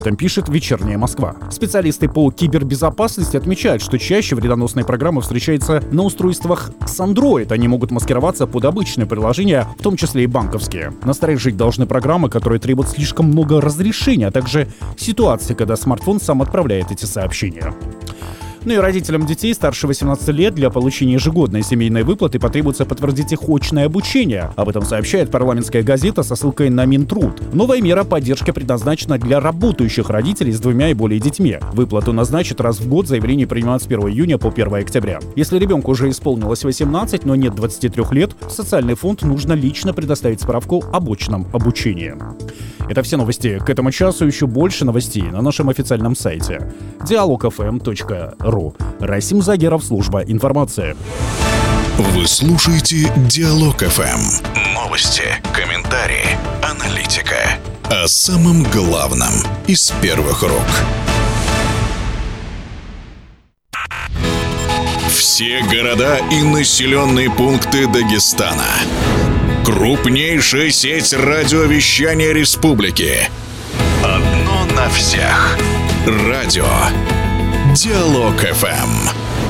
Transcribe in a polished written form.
Там пишет «Вечерняя Москва». Специалисты по кибербезопасности отмечают, что чаще вредоносные программы встречаются на устройствах с Android. Они могут маскироваться под обычные приложения, в том числе и банковские. Насторожить должны программы, которые требуют слишком много разрешения, а также ситуации, когда смартфон сам отправляет эти сообщения. Ну и родителям детей старше 18 лет для получения ежегодной семейной выплаты потребуется подтвердить их очное обучение. Об этом сообщает парламентская газета со ссылкой на Минтруд. Новая мера поддержки предназначена для работающих родителей с 2 и более детьми. Выплату назначат раз в год, заявление принимают с 1 июня по 1 октября. Если ребенку уже исполнилось 18, но нет 23 лет, в социальный фонд нужно лично предоставить справку об очном обучении. Это все новости к этому часу. Еще больше новостей на нашем официальном сайте dialogfm.ru. Расим Загеров, служба информации. Вы слушаете Диалог ФМ. Новости, комментарии, аналитика. О самом главном из первых рук. Все города и населенные пункты Дагестана. Крупнейшая сеть радиовещания республики. Одно на всех. Радио Диалог ФМ.